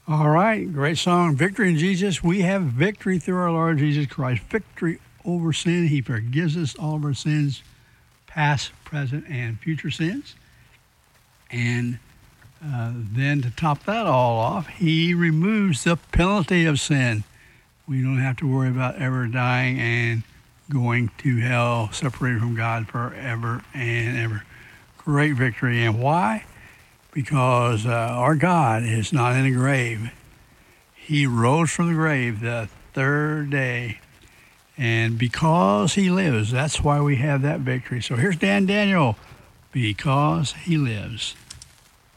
All right, great song. Victory in Jesus. We have victory through our Lord Jesus Christ. Victory over sin. He forgives us all of our sins, past, present, and future sins. And then to top that all off, he removes the penalty of sin. We don't have to worry about ever dying and going to hell, separated from God forever and ever. Great victory. And why? Because our God is not in a grave. He rose from the grave the third day. And because he lives, that's why we have that victory. So here's Dan Daniel, because he lives.